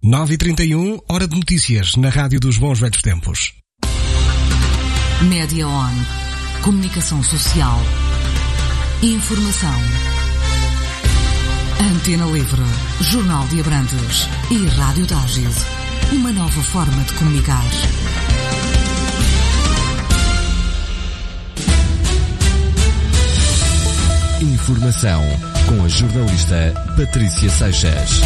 9h31, hora de notícias na Rádio dos Bons Velhos Tempos. Média On. Comunicação social. Informação. Antena Livre. Jornal de Abrantes. E Rádio Tágide. Uma nova forma de comunicar. Informação com a jornalista Patrícia Seixas.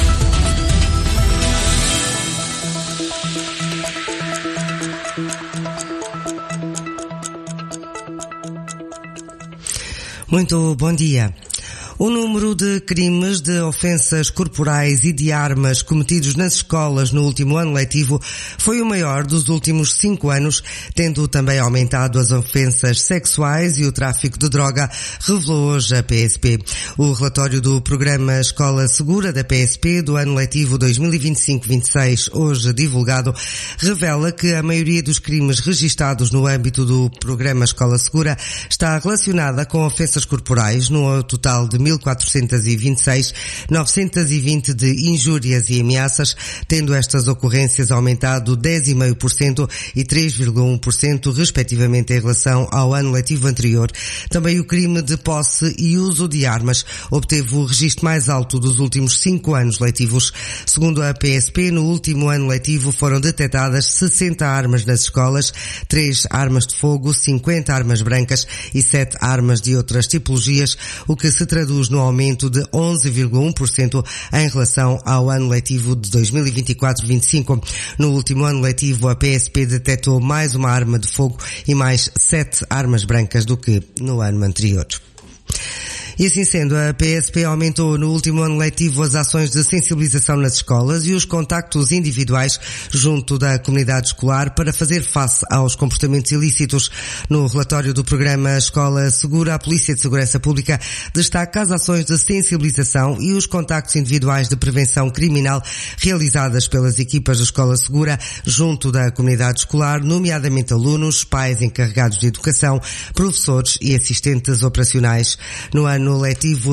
Muito bom dia. O número de crimes de ofensas corporais e de armas cometidos nas escolas no último ano letivo foi o maior dos últimos 5 anos, tendo também aumentado as ofensas sexuais e o tráfico de droga, revelou hoje a PSP. O relatório do programa Escola Segura da PSP do ano letivo 2025-26, hoje divulgado, revela que a maioria dos crimes registados no âmbito do programa Escola Segura está relacionada com ofensas corporais, no total de 1.426, 920 de injúrias e ameaças, tendo estas ocorrências aumentado 10,5% e 3,1% respectivamente em relação ao ano letivo anterior. Também o crime de posse e uso de armas obteve o registro mais alto dos últimos 5 anos letivos. Segundo a PSP, no último ano letivo foram detectadas 60 armas nas escolas, 3 armas de fogo, 50 armas brancas e 7 armas de outras tipologias, o que se traduz no aumento de 11,1% em relação ao ano letivo de 2024-25. No último ano letivo, a PSP detectou mais uma arma de fogo e mais 7 armas brancas do que no ano anterior. E assim sendo, a PSP aumentou no último ano letivo as ações de sensibilização nas escolas e os contactos individuais junto da comunidade escolar para fazer face aos comportamentos ilícitos. No relatório do programa Escola Segura, a Polícia de Segurança Pública destaca as ações de sensibilização e os contactos individuais de prevenção criminal realizadas pelas equipas da Escola Segura junto da comunidade escolar, nomeadamente alunos, pais encarregados de educação, professores e assistentes operacionais. No ano letivo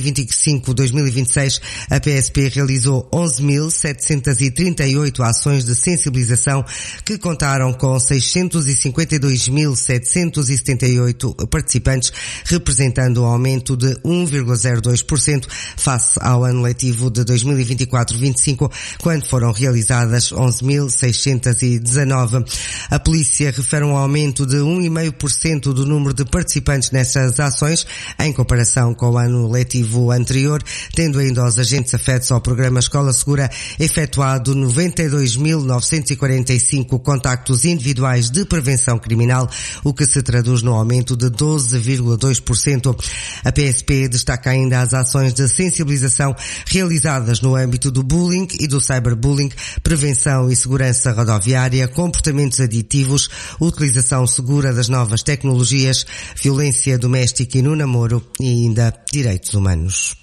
2025-2026, a PSP realizou 11.738 ações de sensibilização que contaram com 652.778 participantes, representando um aumento de 1,02% face ao ano letivo de 2024-25, quando foram realizadas 11.619. A polícia refere um aumento de 1,5% do número de participantes nessas ações, em comparação com o ano letivo anterior, tendo ainda os agentes afetos ao programa Escola Segura efetuado 92.945 contactos individuais de prevenção criminal, o que se traduz no aumento de 12,2%. A PSP destaca ainda as ações de sensibilização realizadas no âmbito do bullying e do cyberbullying, prevenção e segurança rodoviária, comportamentos aditivos, utilização segura das novas tecnologias, violência doméstica e no namoro e ainda direitos humanos.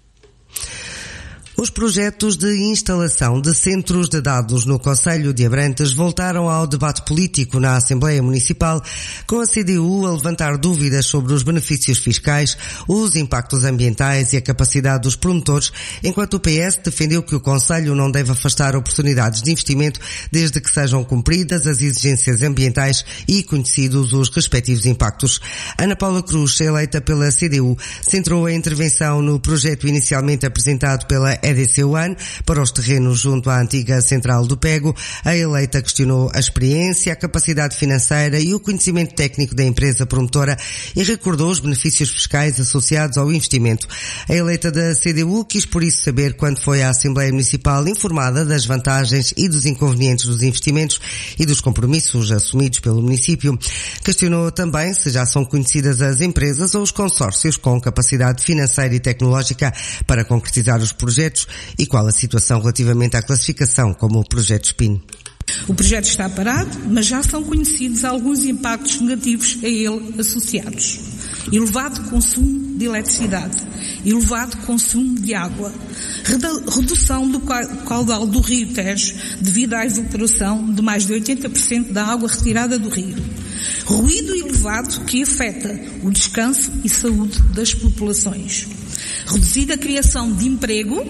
Os projetos de instalação de centros de dados no Concelho de Abrantes voltaram ao debate político na Assembleia Municipal, com a CDU a levantar dúvidas sobre os benefícios fiscais, os impactos ambientais e a capacidade dos promotores, enquanto o PS defendeu que o Concelho não deve afastar oportunidades de investimento desde que sejam cumpridas as exigências ambientais e conhecidos os respectivos impactos. Ana Paula Cruz, eleita pela CDU, centrou a intervenção no projeto inicialmente apresentado pela EDC One para os terrenos junto à antiga central do Pego. A eleita questionou a experiência, a capacidade financeira e o conhecimento técnico da empresa promotora e recordou os benefícios fiscais associados ao investimento. A eleita da CDU quis por isso saber quando foi à Assembleia Municipal informada das vantagens e dos inconvenientes dos investimentos e dos compromissos assumidos pelo município. Questionou também se já são conhecidas as empresas ou os consórcios com capacidade financeira e tecnológica para concretizar os projetos e qual a situação relativamente à classificação como o projeto SPIN. O projeto está parado, mas já são conhecidos alguns impactos negativos a ele associados. Elevado consumo de eletricidade, elevado consumo de água, redução do caudal do rio Tejo devido à evaporação de mais de 80% da água retirada do rio, ruído elevado que afeta o descanso e saúde das populações, reduzida criação de emprego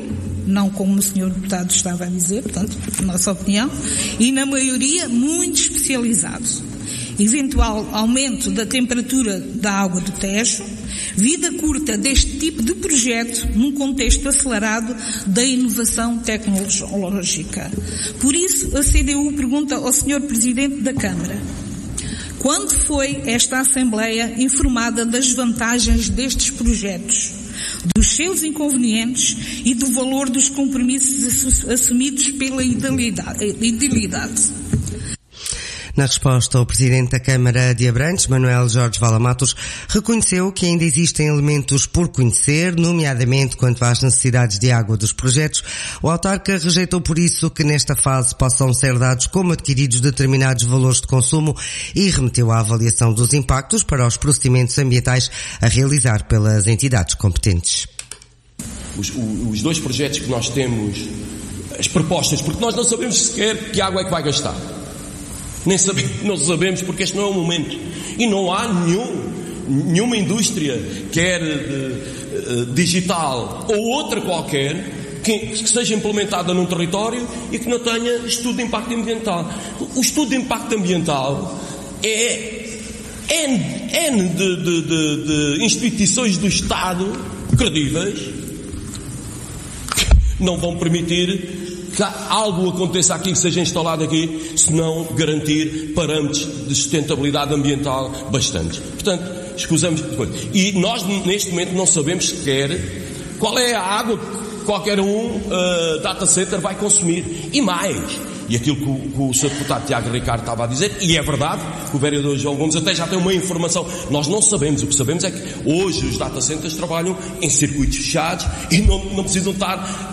não como o Sr. Deputado estava a dizer, portanto, nossa opinião, e na maioria muito especializado. Eventual aumento da temperatura da água do Tejo, vida curta deste tipo de projeto num contexto acelerado da inovação tecnológica. Por isso, a CDU pergunta ao Sr. Presidente da Câmara: quando foi esta Assembleia informada das vantagens destes projetos, dos seus inconvenientes e do valor dos compromissos assumidos pela idilidade? Na resposta, o Presidente da Câmara de Abrantes, Manuel Jorge Vala-Matos, reconheceu que ainda existem elementos por conhecer, nomeadamente quanto às necessidades de água dos projetos. O autarca rejeitou por isso que nesta fase possam ser dados como adquiridos determinados valores de consumo e remeteu à avaliação dos impactos para os procedimentos ambientais a realizar pelas entidades competentes. Os dois projetos que nós temos, as propostas, porque nós não sabemos sequer que água é que vai gastar. Não sabemos, porque este não é o momento. E não há nenhuma indústria, quer digital ou outra qualquer, que seja implementada num território e que não tenha estudo de impacto ambiental. O estudo de impacto ambiental é N de instituições do Estado credíveis que não vão permitir que algo aconteça aqui, que seja instalado aqui, se não garantir parâmetros de sustentabilidade ambiental bastantes. Portanto, escusamos. E nós, neste momento, não sabemos sequer qual é a água que qualquer data center vai consumir. E mais. E aquilo que o Sr. Deputado Tiago Ricardo estava a dizer, e é verdade, que o vereador João Gomes até já tem uma informação. Nós não sabemos. O que sabemos é que hoje os data centers trabalham em circuitos fechados e não precisam estar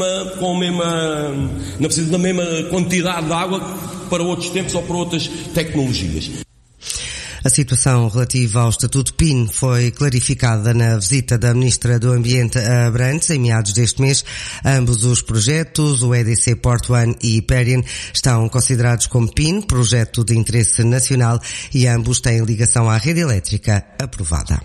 não precisam da mesma quantidade de água para outros tempos ou para outras tecnologias. A situação relativa ao Estatuto PIN foi clarificada na visita da Ministra do Ambiente a Abrantes em meados deste mês. Ambos os projetos, o EDC Port One e Hyperion, estão considerados como PIN, projeto de interesse nacional, e ambos têm ligação à rede elétrica aprovada.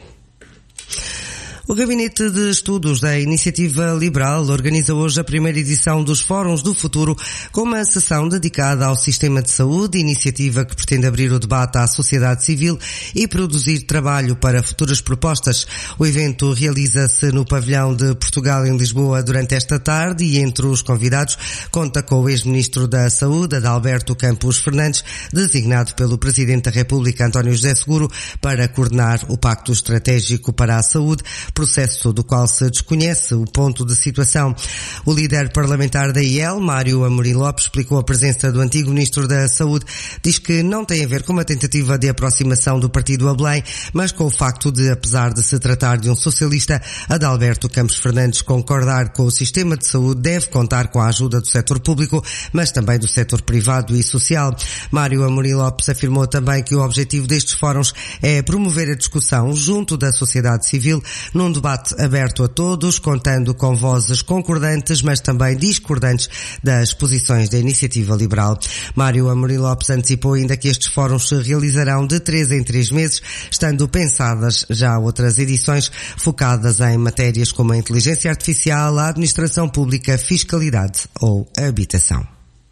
O Gabinete de Estudos da Iniciativa Liberal organiza hoje a primeira edição dos Fóruns do Futuro, com uma sessão dedicada ao sistema de saúde, iniciativa que pretende abrir o debate à sociedade civil e produzir trabalho para futuras propostas. O evento realiza-se no Pavilhão de Portugal, em Lisboa, durante esta tarde, e entre os convidados conta com o ex-ministro da Saúde, Adalberto Campos Fernandes, designado pelo Presidente da República, António José Seguro, para coordenar o Pacto Estratégico para a Saúde, processo do qual se desconhece o ponto de situação. O líder parlamentar da IEL, Mário Amorim Lopes, explicou a presença do antigo Ministro da Saúde. Diz que não tem a ver com uma tentativa de aproximação do partido a Belém, mas com o facto de, apesar de se tratar de um socialista, Adalberto Campos Fernandes concordar com o sistema de saúde deve contar com a ajuda do setor público, mas também do setor privado e social. Mário Amorim Lopes afirmou também que o objetivo destes fóruns é promover a discussão junto da sociedade civil num debate aberto a todos, contando com vozes concordantes, mas também discordantes das posições da Iniciativa Liberal. Mário Amorim Lopes antecipou ainda que estes fóruns se realizarão de 3 em 3 meses, estando pensadas já outras edições focadas em matérias como a inteligência artificial, a administração pública, fiscalidade ou habitação.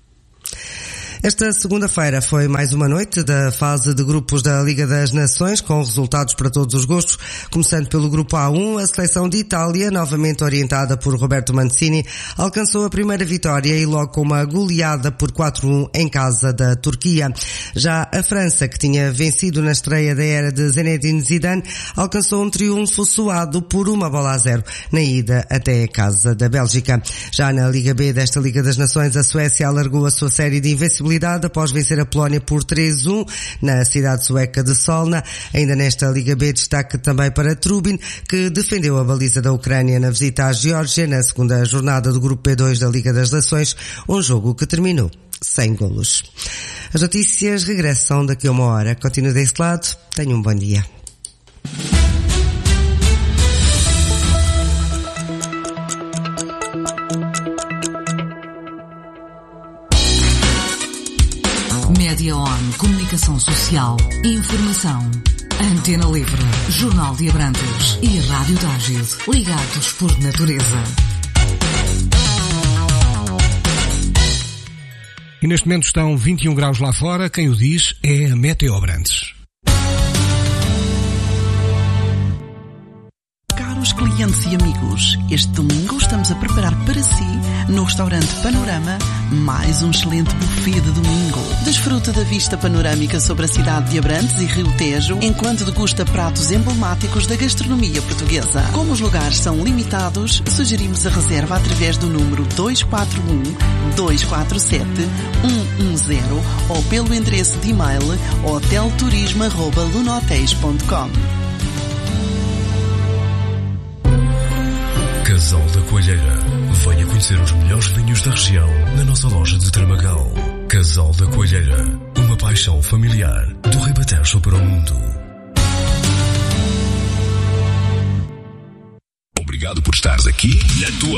Esta segunda-feira foi mais uma noite da fase de grupos da Liga das Nações, com resultados para todos os gostos. Começando pelo grupo A1, a seleção de Itália, novamente orientada por Roberto Mancini, alcançou a primeira vitória e logo com uma goleada por 4-1 em casa da Turquia. Já a França, que tinha vencido na estreia da era de Zinedine Zidane, alcançou um triunfo suado por 1-0 na ida até a casa da Bélgica. Já na Liga B desta Liga das Nações, a Suécia alargou a sua série de invencibilidade após vencer a Polónia por 3-1 na cidade sueca de Solna. Ainda nesta Liga B, destaque também para Trubin, que defendeu a baliza da Ucrânia na visita à Geórgia na segunda jornada do grupo B2 da Liga das Nações, um jogo que terminou sem golos. As notícias regressam daqui a 1 hora. Continue desse lado. Tenha um bom dia. Média On, comunicação social, informação. Antena Livre, Jornal de Abrantes e Rádio Tágil, ligados por natureza. E neste momento estão 21 graus lá fora. Quem o diz é a Meteo Abrantes. Caros clientes e amigos, este domingo estamos a preparar para si, no restaurante Panorama, mais um excelente buffet de domingo. Desfruta da vista panorâmica sobre a cidade de Abrantes e Rio Tejo, enquanto degusta pratos emblemáticos da gastronomia portuguesa. Como os lugares são limitados, sugerimos a reserva através do número 241-247-110 ou pelo endereço de e-mail hotelturismo@lunohotéis.com. Casal da Coelheira. Venha conhecer os melhores vinhos da região na nossa loja de Tramagal. Casal da Coelheira. Uma paixão familiar do Ribatejo para o mundo. Obrigado por estares aqui na tua